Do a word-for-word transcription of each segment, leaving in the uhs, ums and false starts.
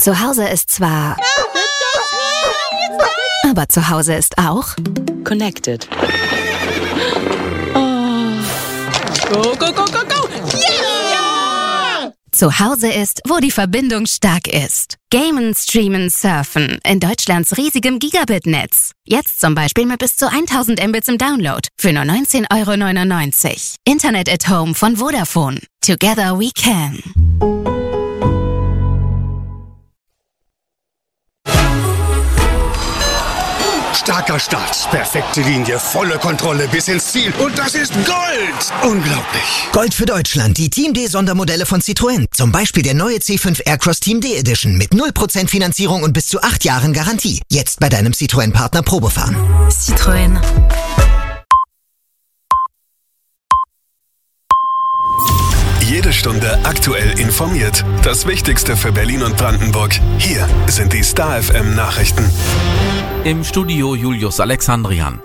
Zu Hause ist zwar... Aber zu Hause ist auch... Connected. Go, go, go, go, go! Yeah! Zu Hause ist, wo die Verbindung stark ist. Gamen, streamen, surfen. In Deutschlands riesigem Gigabit-Netz. Jetzt zum Beispiel mit bis zu tausend Mbits im Download. Für nur neunzehn Euro neunundneunzig. Internet at Home von Vodafone. Together we can. Starker Start, perfekte Linie, volle Kontrolle bis ins Ziel. Und das ist Gold! Unglaublich. Gold für Deutschland, die Team D-Sondermodelle von Citroën. Zum Beispiel der neue C fünf Aircross Team D Edition mit null Prozent Finanzierung und bis zu acht Jahren Garantie. Jetzt bei deinem Citroën-Partner Probefahren. Citroën. Jede Stunde aktuell informiert. Das Wichtigste für Berlin und Brandenburg. Hier sind die Star F M Nachrichten. Im Studio Julius Alexandrian.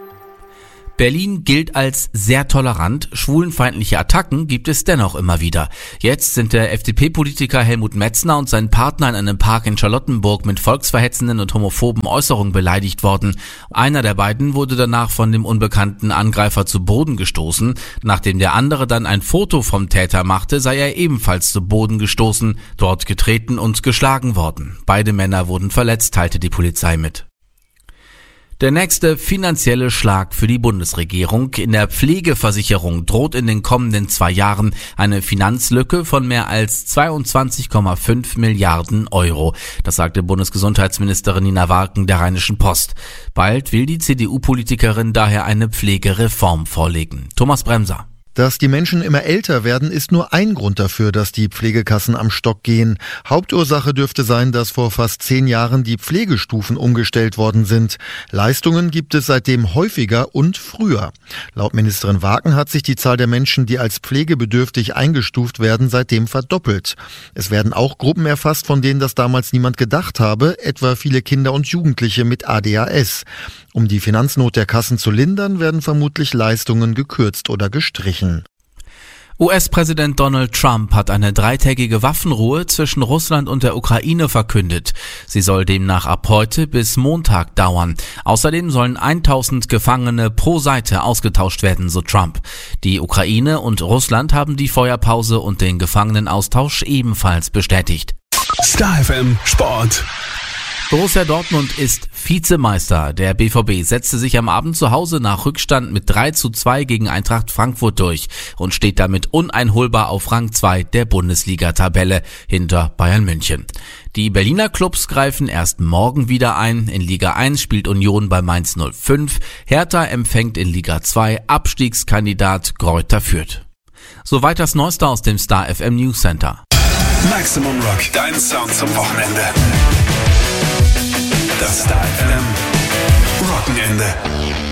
Berlin gilt als sehr tolerant, schwulenfeindliche Attacken gibt es dennoch immer wieder. Jetzt sind der F D P-Politiker Helmut Metzner und sein Partner in einem Park in Charlottenburg mit volksverhetzenden und homophoben Äußerungen beleidigt worden. Einer der beiden wurde danach von dem unbekannten Angreifer zu Boden gestoßen. Nachdem der andere dann ein Foto vom Täter machte, sei er ebenfalls zu Boden gestoßen, dort getreten und geschlagen worden. Beide Männer wurden verletzt, teilte die Polizei mit. Der nächste finanzielle Schlag für die Bundesregierung. In der Pflegeversicherung droht in den kommenden zwei Jahren eine Finanzlücke von mehr als zweiundzwanzig Komma fünf Milliarden Euro. Das sagte Bundesgesundheitsministerin Nina Warken der Rheinischen Post. Bald will die C D U-Politikerin daher eine Pflegereform vorlegen. Thomas Bremser. Dass die Menschen immer älter werden, ist nur ein Grund dafür, dass die Pflegekassen am Stock gehen. Hauptursache dürfte sein, dass vor fast zehn Jahren die Pflegestufen umgestellt worden sind. Leistungen gibt es seitdem häufiger und früher. Laut Ministerin Warken hat sich die Zahl der Menschen, die als pflegebedürftig eingestuft werden, seitdem verdoppelt. Es werden auch Gruppen erfasst, von denen das damals niemand gedacht habe, etwa viele Kinder und Jugendliche mit A D H S. Um die Finanznot der Kassen zu lindern, werden vermutlich Leistungen gekürzt oder gestrichen. U S-Präsident Donald Trump hat eine dreitägige Waffenruhe zwischen Russland und der Ukraine verkündet. Sie soll demnach ab heute bis Montag dauern. Außerdem sollen tausend Gefangene pro Seite ausgetauscht werden, so Trump. Die Ukraine und Russland haben die Feuerpause und den Gefangenenaustausch ebenfalls bestätigt. Star F M Sport. Borussia Dortmund ist Vizemeister. Der B V B setzte sich am Abend zu Hause nach Rückstand mit drei zu zwei gegen Eintracht Frankfurt durch und steht damit uneinholbar auf Rang zwei der Bundesliga-Tabelle hinter Bayern München. Die Berliner Clubs greifen erst morgen wieder ein. In Liga eins spielt Union bei Mainz null fünf. Hertha empfängt in Liga zwei Abstiegskandidat Greuther Fürth. Soweit das Neueste aus dem Star F M News Center. Maximum Rock, dein Sound zum Wochenende. Das Star F M Wochenende.